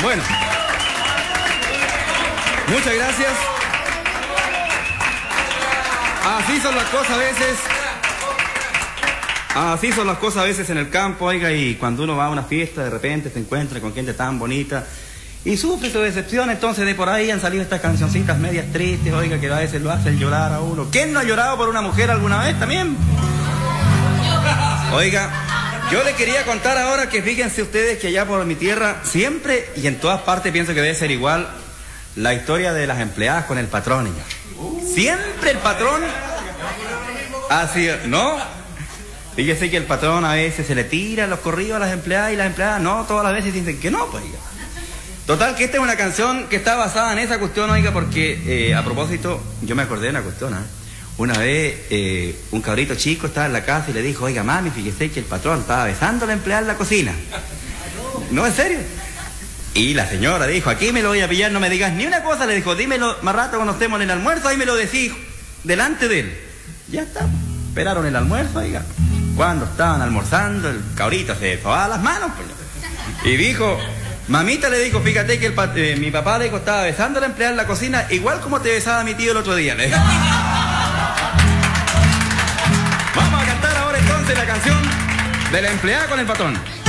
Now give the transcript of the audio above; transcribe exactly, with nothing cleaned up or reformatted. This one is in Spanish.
Bueno. Muchas gracias. Así son las cosas a veces. Así son las cosas a veces en el campo, oiga, y cuando uno va a una fiesta, de repente se encuentra con gente tan bonita y sufre su decepción. Entonces de por ahí han salido estas cancioncitas medias tristes, oiga, que a veces lo hacen llorar a uno. ¿Quién no ha llorado por una mujer alguna vez también? Oiga, yo le quería contar ahora que fíjense ustedes que allá por mi tierra, siempre y en todas partes pienso que debe ser igual, la historia de las empleadas con el patrón, niña. Siempre el patrón, así, ¿no? Fíjese que el patrón a veces se le tira los corridos a las empleadas y las empleadas no, todas las veces dicen que no, pues, oiga. Total, que esta es una canción que está basada en esa cuestión, oiga, porque eh, a propósito, yo me acordé de una cuestión, ¿eh? Una vez eh, un cabrito chico estaba en la casa y le dijo, oiga, mami, fíjese que el patrón estaba besando a la empleada en la cocina. No, en serio. Y la señora dijo, aquí me lo voy a pillar, no me digas ni una cosa, le dijo, dímelo más rato cuando estemos en el almuerzo, ahí me lo decís delante de él. Ya está, esperaron el almuerzo, oiga. Cuando estaban almorzando, el cabrito se lavaba las manos, pues. Y dijo, mamita, le dijo, fíjate que el pa eh, mi papá le dijo, estaba besando a la empleada en la cocina, igual como te besaba mi tío el otro día, le dijo. Vamos a cantar ahora entonces la canción de la empleada con el patrón.